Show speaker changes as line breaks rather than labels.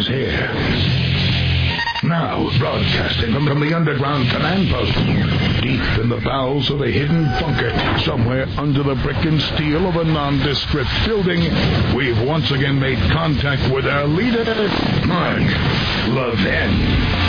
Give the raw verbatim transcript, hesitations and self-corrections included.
is here. Now, broadcasting from, from the underground command post, deep in the bowels of a hidden bunker, somewhere under the brick and steel of a nondescript building, we've once again made contact with our leader, Mark Levin.